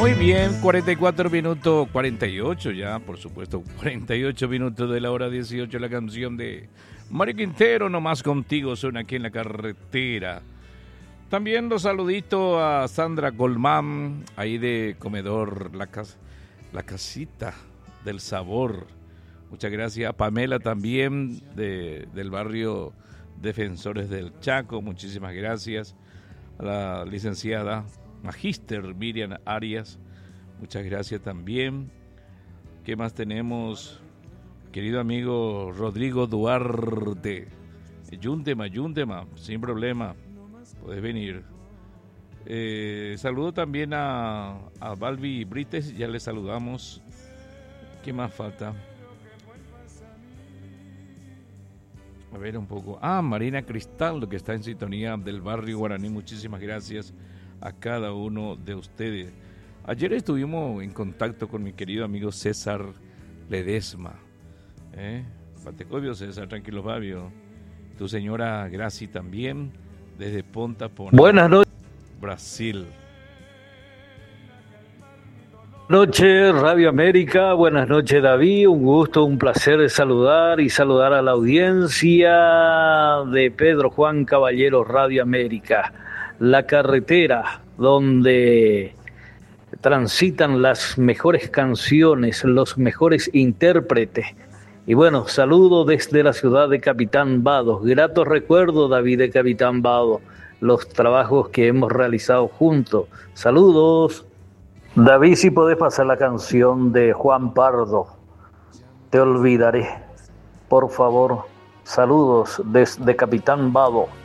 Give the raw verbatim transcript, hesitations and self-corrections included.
Muy bien, cuarenta y cuatro minutos, cuarenta y ocho ya, por supuesto, cuarenta y ocho minutos de la hora dieciocho, la canción de Mario Quintero, Nomás Contigo, suena aquí en la carretera. También los saluditos a Sandra Colmán, ahí de Comedor La, Cas- la Casita del Sabor. Muchas gracias. A Pamela también, de, del barrio Defensores del Chaco, muchísimas gracias. A la licenciada Magíster Miriam Arias, muchas gracias también. ¿Qué más tenemos? Querido amigo Rodrigo Duarte, Yúntema, Yúntema, sin problema, puedes venir. Eh, saludo también a, a Balbi Brites, ya le saludamos. ¿Qué más falta? A ver un poco. Ah, Marina Cristal, que está en sintonía del barrio Guaraní, muchísimas gracias a cada uno de ustedes. Ayer estuvimos en contacto con mi querido amigo César Ledesma. ¿Eh? Patecobio, César, tranquilo, Fabio. Tu señora Graci también, desde Ponta Pona. Buenas noches. Brasil. Buenas noches, Radio América. Buenas noches, David. Un gusto, un placer saludar y saludar a la audiencia de Pedro Juan Caballero, Radio América. La carretera donde transitan las mejores canciones, los mejores intérpretes. Y bueno, saludo desde la ciudad de Capitán Vado. Grato recuerdo, David, de Capitán Vado, los trabajos que hemos realizado juntos. Saludos. David, si podés pasar la canción de Juan Pardo, Te olvidaré, por favor. Saludos desde Capitán Vado.